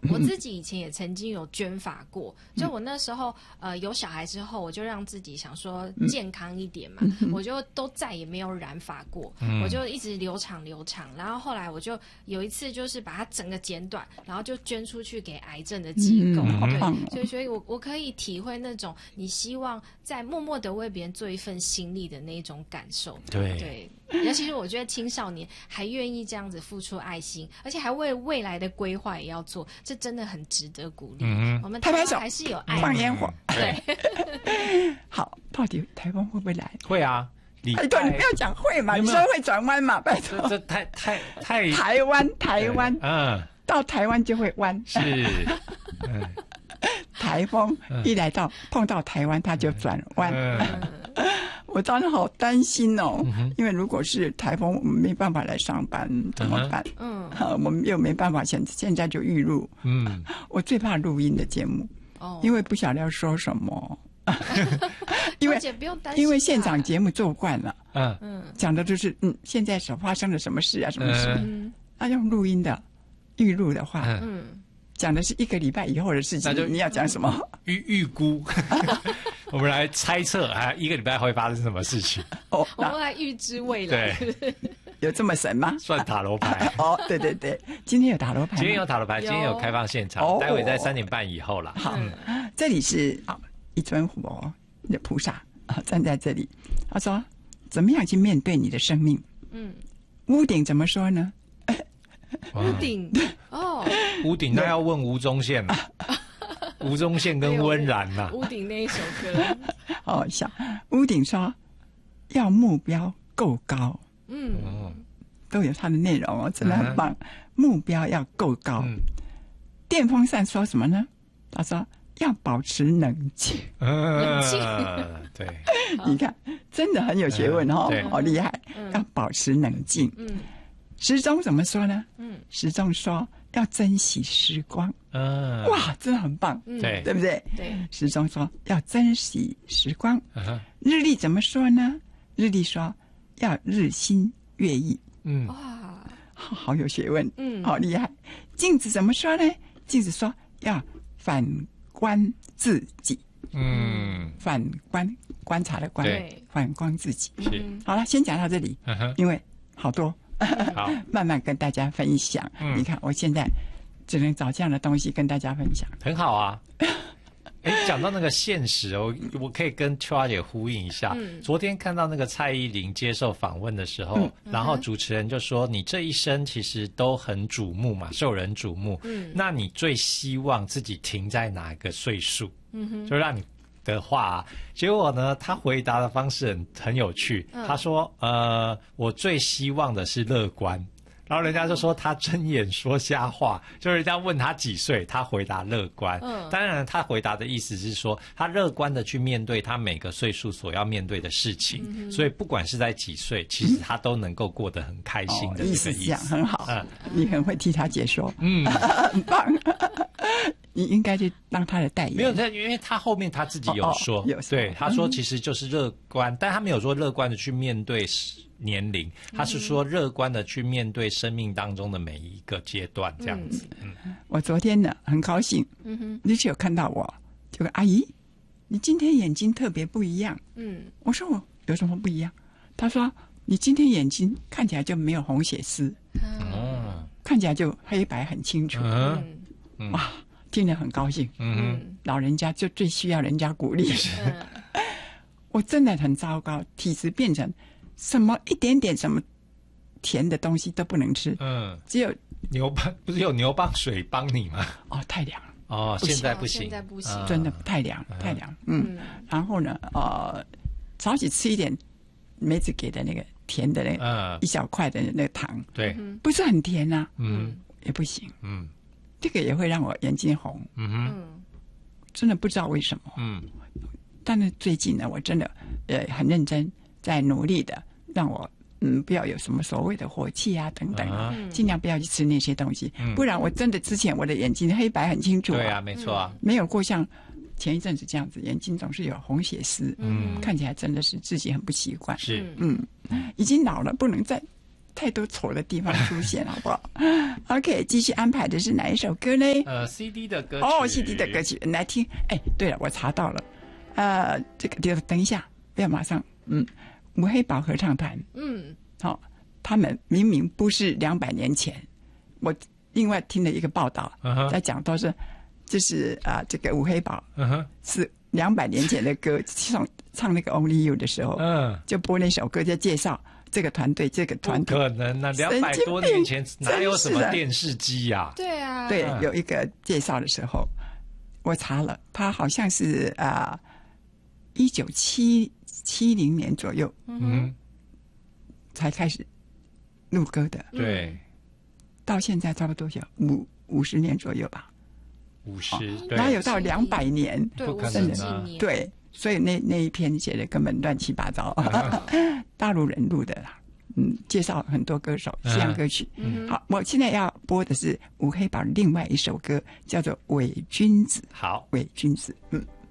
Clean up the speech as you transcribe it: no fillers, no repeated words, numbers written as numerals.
我自己以前也曾经有捐发过，就我那时候有小孩之后，我就让自己想说健康一点嘛，我就都再也没有染发过，我就一直留长，然后后来我就有一次就是把它整个剪短，然后就捐出去给癌症的机构，对，所以我可以体会那种你希望在默默的为别人做一份心力的那种感受，对。尤其是我觉得青少年还愿意这样子付出爱心，而且还为未来的规划也要做，这真的很值得鼓励。我们台湾还是有爱， 放烟火。 对， 好，到底台风会不会来？ 会啊。对，你不要讲会嘛，你说会转弯嘛，拜托。 这太台湾，到台湾就会弯。 是， 台风一来到碰到台湾，它就转弯。我当时好担心哦，因为如果是台风，我们没办法来上班，怎么办？我们又没办法现在就预录。我最怕录音的节目，因为不晓得要说什么。因为现场节目做惯了，讲的就是现在所发生了什么事啊，什么事。用录音的预录的话，讲的是1个礼拜以后的事情，那就你要讲什么？ 预估。我们来猜测1个礼拜会发生什么事情。 我们来预知未来。 对， 有这么神吗？ 算塔罗牌。 对，今天有塔罗牌吗？ 今天有塔罗牌，今天有开放现场，待会在3点半以后啦。 好，这里是一尊佛的菩萨站在这里，他说：“怎么样去面对你的生命？”屋顶怎么说呢？ 屋顶屋顶那要问吴宗宪嘛。吴宗宪跟温岚呐， 屋顶那一首歌。 像屋顶说要目标够高，都有它的内容真的很棒。目标要够高。电风扇说什么呢？他说要保持冷静。 对， 你看，真的很有学问好厉害。要保持冷静。时钟怎么说呢？时钟说要珍惜时光。哇，真的很棒。对不对？ 对。 时钟说要珍惜时光。日历怎么说呢？日历说要日新月异。 哇， 好有学问。好厉害。镜子怎么说呢？镜子说要反观自己。反观察的观，反观自己。好了，先讲到这里。因为好多。 好， 慢慢跟大家分享。你看，我现在只能找这样的东西跟大家分享， 很好啊。讲到那个现实，我可以跟秋华姐呼应一下。昨天看到那个蔡依林接受访问的时候，然后主持人就说：“你这一生其实都很瞩目嘛，受人瞩目。那你最希望自己停在哪个岁数？就让你。”的话，结果呢，他回答的方式很有趣。他说：“我最希望的是乐观。”然后人家就说他睁眼说瞎话，就是人家问他几岁，他回答乐观。当然他回答的意思是说，他乐观的去面对他每个岁数所要面对的事情，所以不管是在几岁，其实他都能够过得很开心的。 意思这样很好。你很会替他解说。很棒。你应该去当他的代言。 没有，因为他后面他自己有说，对，他说其实就是乐观，但他没有说乐观的去面对年龄，他是说乐观的去面对生命当中的每一个阶段，这样子。 我昨天呢很高兴，你有看到我，就说阿姨，你今天眼睛特别不一样。我说我有什么不一样？他说你今天眼睛看起来就没有红血丝，看起来就黑白很清楚。哇！听得很高兴。老人家就最需要人家鼓励。我真的很糟糕，体质变成什么一点点什么甜的东西都不能吃。只有牛蒡，不是有牛蒡水帮你吗？ 太凉了。 现在不行， 现在不行， 真的太凉太凉。然后呢，早起吃一点梅子给的那个甜的那个一小块的那个糖， 对， 不是很甜啊。也不行。这个也会让我眼睛红。真的不知道为什么。但是最近呢，我真的很认真在努力的让我不要有什么所谓的火气啊等等，尽量不要去吃那些东西，不然我真的之前我的眼睛黑白很清楚。 对啊，没错啊， 没有过像前一阵子这样子，眼睛总是有红血丝。看起来真的是自己很不习惯。 是。 已经老了，不能再太多丑的地方出现，好不好？OK， 继续安排的是哪一首歌呢 ？CD 的歌曲。 CD 的歌曲来听。对了，我查到了，这个等一下，不要马上，五黑宝合唱团，他们明明不是200年前，我另外听了一个报道，在讲到是，就是这个五黑宝是200年前的歌，唱那个 Only You 的时候，就播那首歌，在介绍这个团队，这个团队。 不可能啊！200多年前哪有什么电视机呀？ 对啊， 对，有一个介绍的时候，我查了，他好像是1970年左右，才开始录歌的。 对， 到现在差不多有50年左右吧。 50，对， 哪有到200年？ 不可能啊！ 对，所以那一篇写的根本乱七八糟，大陆人录的啦。介绍很多歌手，西洋歌曲。好，我现在要播的是五黑宝另外一首歌，叫做《伪君子》。 好， 伪君子。